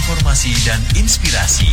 informasi dan inspirasi.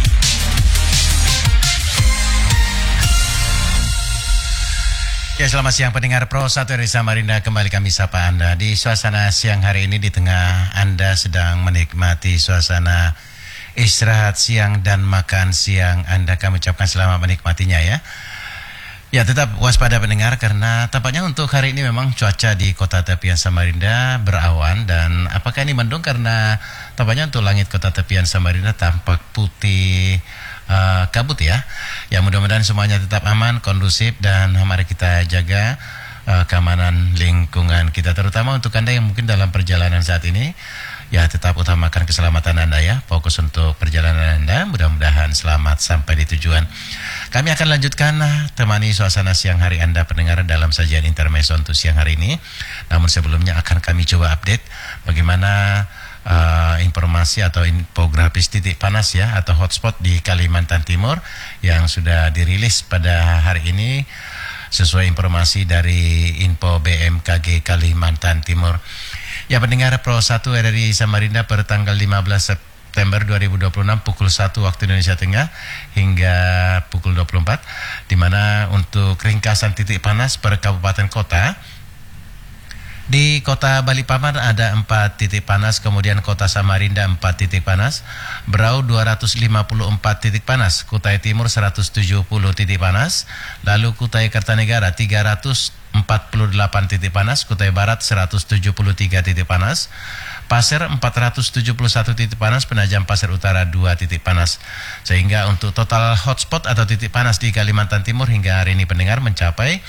Ya, selamat siang pendengar Pro 1 RRI Samarinda. Kembali kami sapa Anda di suasana siang hari ini, di tengah Anda sedang menikmati suasana istirahat siang dan makan siang Anda. Kami ucapkan selamat menikmatinya ya. Ya, tetap waspada pendengar, karena tampaknya untuk hari ini memang cuaca di kota tepian Samarinda berawan. Dan apakah ini mendung? Karena tampaknya untuk langit kota tepian Samarinda tampak putih kabut ya. Ya, mudah-mudahan semuanya tetap aman, kondusif, dan mari kita jaga keamanan lingkungan kita, terutama untuk Anda yang mungkin dalam perjalanan saat ini. Ya, tetap utamakan keselamatan Anda ya. Fokus untuk perjalanan Anda, mudah-mudahan selamat sampai di tujuan. Kami akan lanjutkan temani suasana siang hari Anda pendengar dalam sajian intermezzo untuk siang hari ini. Namun sebelumnya akan kami coba update bagaimana informasi atau infografis titik panas ya, atau hotspot di Kalimantan Timur yang sudah dirilis pada hari ini sesuai informasi dari Info BMKG Kalimantan Timur. Ya, pendengar Pro 1 RRI Samarinda per tanggal 15 September 2026 pukul 1 waktu Indonesia Tengah hingga pukul 24, di mana untuk ringkasan titik panas per kabupaten kota. Di kota Balikpapan ada 4 titik panas, kemudian kota Samarinda 4 titik panas, Berau 254 titik panas, Kutai Timur 170 titik panas, lalu Kutai Kartanegara 348 titik panas, Kutai Barat 173 titik panas, Pasir 471 titik panas, Penajam Pasir Utara 2 titik panas. Sehingga untuk total hotspot atau titik panas di Kalimantan Timur hingga hari ini pendengar mencapai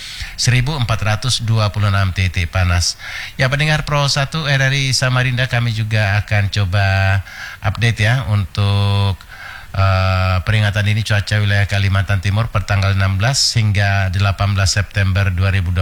1426 titik panas. Ya, pendengar Pro 1 RRI Samarinda, kami juga akan coba update ya untuk peringatan ini cuaca wilayah Kalimantan Timur per tanggal 16 hingga 18 September 2026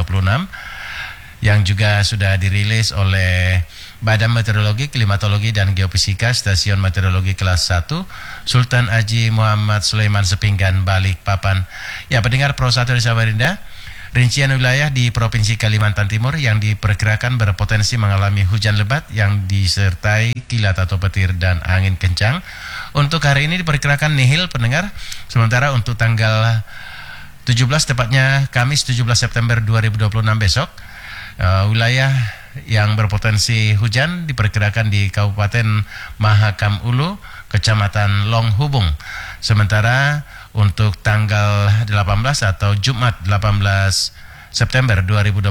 yang juga sudah dirilis oleh Badan Meteorologi, Klimatologi, dan Geofisika Stasiun Meteorologi Kelas 1 Sultan Haji Muhammad Sulaiman Sepinggan, Balikpapan. Ya, pendengar Pro 1 RRI Samarinda, rincian wilayah di Provinsi Kalimantan Timur yang diperkirakan berpotensi mengalami hujan lebat yang disertai kilat atau petir dan angin kencang. Untuk hari ini diperkirakan nihil pendengar. Sementara untuk tanggal 17 tepatnya Kamis 17 September 2026 besok, wilayah yang berpotensi hujan diperkirakan di Kabupaten Mahakam Ulu, Kecamatan Longhubung. Sementara untuk tanggal 18 atau Jumat 18 September 2026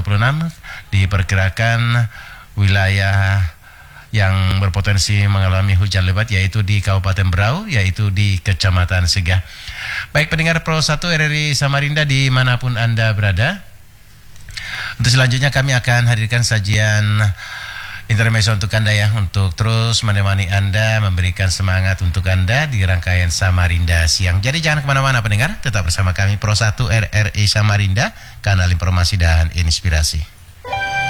diperkirakan wilayah yang berpotensi mengalami hujan lebat yaitu di Kabupaten Berau, yaitu di Kecamatan Segah. Baik pendengar Pro 1 RRI Samarinda dimanapun Anda berada, untuk selanjutnya kami akan hadirkan sajian intermezzo untuk Anda ya, untuk terus menemani Anda, memberikan semangat untuk Anda di rangkaian Samarinda Siang. Jadi jangan kemana-mana pendengar, tetap bersama kami Pro 1 RRI Samarinda, kanal informasi dan inspirasi.